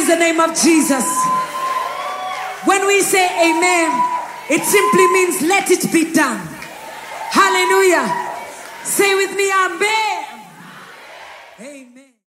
Praise the name of Jesus. When we say amen, it simply means let it be done. Hallelujah. Say with me, amen. Amen.